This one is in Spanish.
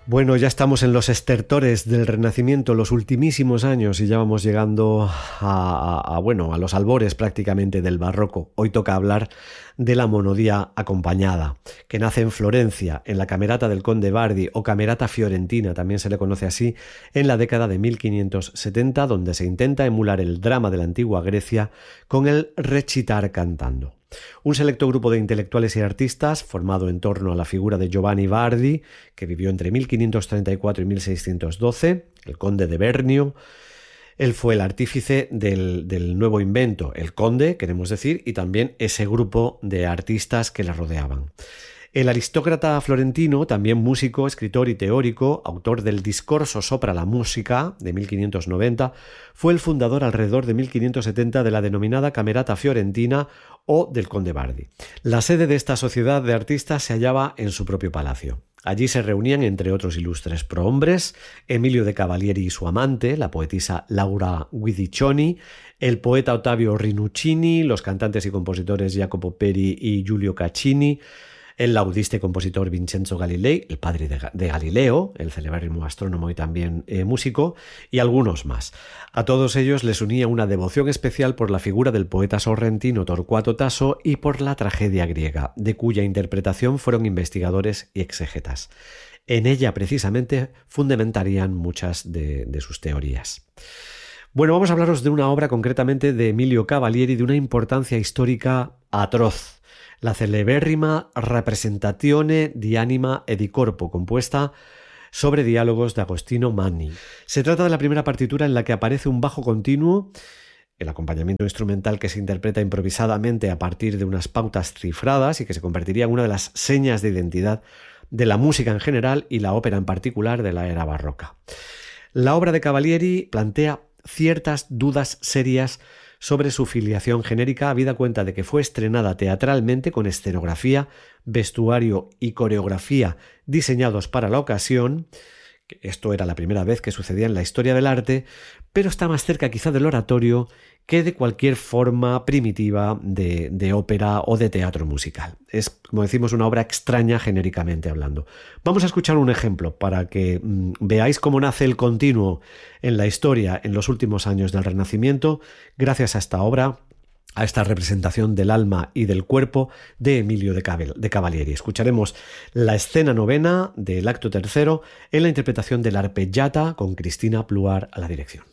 Bueno, ya estamos en los estertores del Renacimiento, los ultimísimos años, y ya vamos llegando a los albores prácticamente del barroco. Hoy toca hablar de la monodía acompañada, que nace en Florencia, en la Camerata del Conde Bardi, o Camerata Fiorentina, también se le conoce así, en la década de 1570, donde se intenta emular el drama de la antigua Grecia con el recitar cantando. Un selecto grupo de intelectuales y artistas, formado en torno a la figura de Giovanni Bardi, que vivió entre 1534 y 1612, el conde de Bernio. Él fue el artífice del nuevo invento, el conde, queremos decir, y también ese grupo de artistas que le rodeaban. El aristócrata florentino, también músico, escritor y teórico, autor del Discorso sopra la musica de 1590, fue el fundador alrededor de 1570 de la denominada Camerata Fiorentina o del Conde Bardi. La sede de esta sociedad de artistas se hallaba en su propio palacio. Allí se reunían, entre otros ilustres prohombres, Emilio de Cavalieri y su amante, la poetisa Laura Guidiccioni, el poeta Ottavio Rinuccini, los cantantes y compositores Jacopo Peri y Giulio Caccini, el laudista y compositor Vincenzo Galilei, el padre de Galileo, el celebérrimo astrónomo y también músico, y algunos más. A todos ellos les unía una devoción especial por la figura del poeta sorrentino Torquato Tasso y por la tragedia griega, de cuya interpretación fueron investigadores y exégetas. En ella, precisamente, fundamentarían muchas de sus teorías. Bueno, vamos a hablaros de una obra concretamente de Emilio Cavalieri de una importancia histórica atroz. La celebérrima Rappresentazione di Anima e di Corpo, compuesta sobre diálogos de Agostino Manni. Se trata de la primera partitura en la que aparece un bajo continuo, el acompañamiento instrumental que se interpreta improvisadamente a partir de unas pautas cifradas y que se convertiría en una de las señas de identidad de la música en general y la ópera en particular de la era barroca. La obra de Cavalieri plantea ciertas dudas serias sobre su filiación genérica, habida cuenta de que fue estrenada teatralmente con escenografía, vestuario y coreografía diseñados para la ocasión. Esto era la primera vez que sucedía en la historia del arte, pero está más cerca quizá del oratorio que de cualquier forma primitiva de ópera o de teatro musical. Es, como decimos, una obra extraña genéricamente hablando. Vamos a escuchar un ejemplo para que veáis cómo nace el continuo en la historia en los últimos años del Renacimiento gracias a esta obra, a esta representación del alma y del cuerpo de Emilio de Cavalieri. Escucharemos la escena novena del acto tercero en la interpretación de la arpeggiata con Cristina Pluar a la dirección.